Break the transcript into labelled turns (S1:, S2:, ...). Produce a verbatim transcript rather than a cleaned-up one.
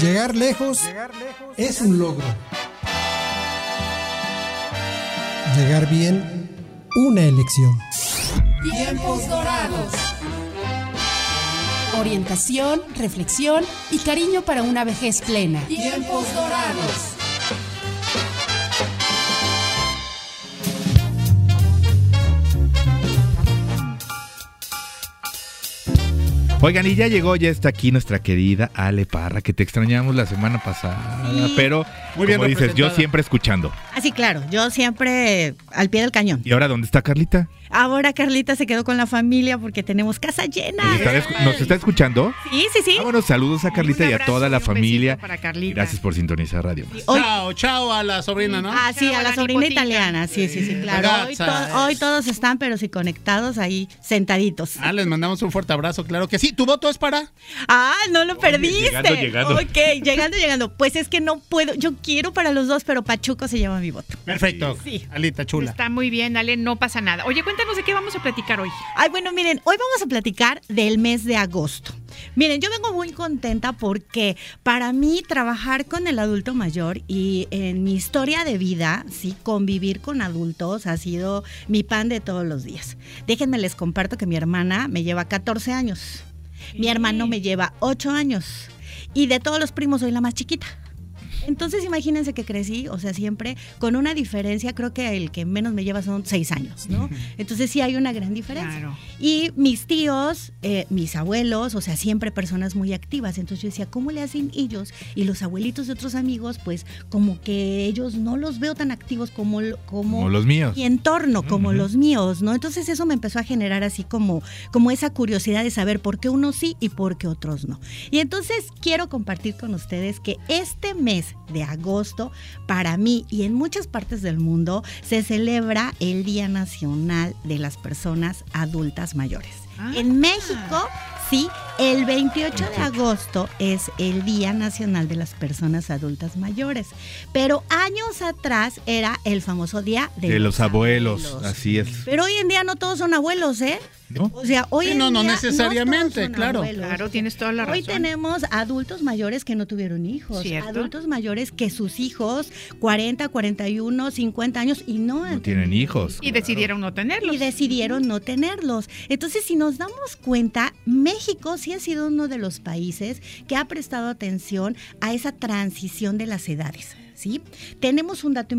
S1: Llegar lejos es un logro. Llegar bien, una elección.
S2: Tiempos dorados. Orientación, reflexión y cariño para una vejez plena. Tiempos dorados.
S3: Oigan, y ya llegó, ya está aquí nuestra querida Ale Parra, que te extrañamos la semana pasada, sí. Pero muy bien, como dices, yo siempre escuchando.
S4: Ah, sí, claro, yo siempre al pie del cañón.
S3: ¿Y ahora dónde está Carlita?
S4: Ahora Carlita se quedó con la familia porque tenemos casa llena.
S3: ¿Nos está, ¿nos está escuchando?
S4: Sí, sí, sí.
S3: Ah, bueno, saludos a Carlita
S5: abrazo,
S3: y a toda la
S5: un
S3: familia.
S5: Para Carlita.
S3: Gracias por sintonizar Radio Más.
S6: Hoy, chao, chao a la sobrina, ¿no?
S4: Ah, sí,
S5: chao
S4: a la,
S5: la
S4: sobrina
S5: nipotita.
S4: italiana. Sí, sí, sí, claro. Hoy, to- hoy todos están, pero sí conectados ahí, sentaditos.
S6: Ah, les mandamos un fuerte abrazo, claro que sí. ¿Tu voto es para?
S4: Ah, no lo perdiste.
S3: Llegando, llegando.
S4: Ok, llegando, llegando. Pues es que no puedo, yo quiero para los dos, pero Pachuco se llama mi voto.
S6: Perfecto.
S4: Sí.
S6: Alita, chula.
S5: Está muy bien, Ale, no pasa nada. Oye, cuéntanos de qué vamos a platicar hoy.
S4: Ay, bueno, miren, hoy vamos a platicar del mes de agosto. Miren, yo vengo muy contenta porque para mí trabajar con el adulto mayor y en mi historia de vida, sí, convivir con adultos ha sido mi pan de todos los días. Déjenme les comparto que mi hermana me lleva catorce años. Mi hermano me lleva ocho años y de todos los primos soy la más chiquita. Entonces imagínense que crecí, o sea, siempre con una diferencia, creo que el que menos me lleva son seis años, ¿no? Entonces sí hay una gran diferencia.
S5: Claro.
S4: Y mis tíos, eh, mis abuelos, o sea, siempre personas muy activas. Entonces yo decía, ¿cómo le hacen ellos? Y los abuelitos de otros amigos, pues como que ellos no los veo tan activos como, como,
S3: Como los míos.
S4: mi entorno, como
S3: Uh-huh.
S4: los míos, ¿no? Entonces eso me empezó a generar así como, como esa curiosidad de saber por qué unos sí y por qué otros no. Y entonces quiero compartir con ustedes que este mes de agosto, para mí y en muchas partes del mundo, se celebra el Día Nacional de las Personas Adultas Mayores.
S5: Ah.
S4: En México, sí, el veintiocho de agosto es el Día Nacional de las Personas Adultas Mayores, pero años atrás era el famoso Día de,
S3: De
S4: los,
S3: los abuelos,
S4: abuelos.
S3: así es.
S4: Pero hoy en día no todos son abuelos, ¿eh?
S3: ¿No?
S4: O sea, hoy
S6: Sí,
S4: en
S6: no, no
S4: día
S6: necesariamente,
S4: todos son
S6: claro.
S4: abuelos.
S5: Claro, tienes toda la razón.
S4: Hoy tenemos adultos mayores que no tuvieron hijos,
S5: ¿Cierto?
S4: adultos mayores que sus hijos cuarenta, cuarenta y uno, cincuenta años y no, han
S3: No tienen
S4: tenido
S3: hijos.
S5: Y decidieron no tenerlos.
S4: y decidieron no tenerlos. Entonces, si nos damos cuenta, México sí ha sido uno de los países que ha prestado atención a esa transición de las edades, ¿sí? Tenemos un dato